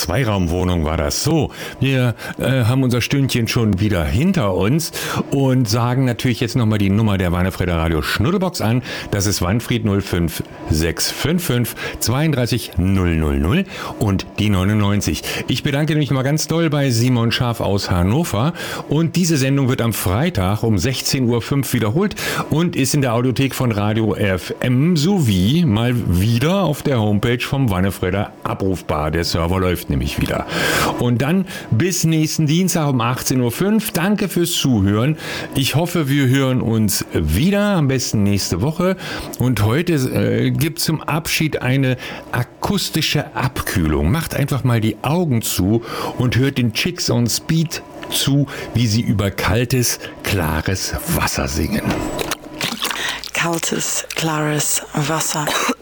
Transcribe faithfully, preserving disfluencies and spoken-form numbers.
Zweiraumwohnung war das so. Wir äh, haben unser Stündchen schon wieder hinter uns und sagen natürlich jetzt nochmal die Nummer der Wannefreder Radio Schnuddelbox an. Das ist Wanfried null fünf sechs fünf fünf zweiunddreißig null null null und die neunundneunzig. Ich bedanke mich mal ganz doll bei Simon Scharf aus Hannover und diese Sendung wird am Freitag um sechzehn Uhr fünf wiederholt und ist in der Audiothek von Radio F M sowie mal wieder auf der Homepage vom Wannefreder abrufbar. Der Server läuft nämlich wieder. Und dann bis nächsten Dienstag um achtzehn Uhr fünf. Danke fürs Zuhören. Ich hoffe, wir hören uns wieder, am besten nächste Woche. Und heute äh, gibt es zum Abschied eine akustische Abkühlung. Macht einfach mal die Augen zu und hört den Chicks on Speed zu, wie sie über kaltes, klares Wasser singen. Kaltes, klares Wasser.